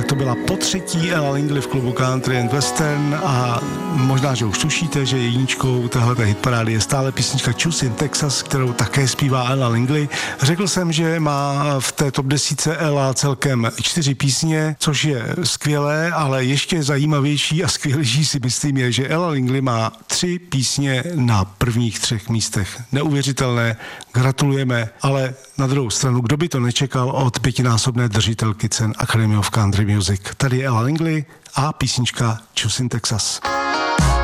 Tak to byla potřetí Ella Langley v klubu Country and Western a možná, že už tušíte, že jedničkou téhleté hitparády je stále písnička Choose in Texas, kterou také zpívá Ella Langley. Řekl jsem, že má v té top 10 Ella celkem 4 písně, což je skvělé, ale ještě zajímavější a skvělejší si myslím je, že Ella Langley má 3 písně na prvních 3 místech. Neuvěřitelné, gratulujeme, ale na druhou stranu, kdo by to nečekal od 5násobné držitelky cen Academy of Country Music. Tady je Ella Langley a písnička Choose in Texas.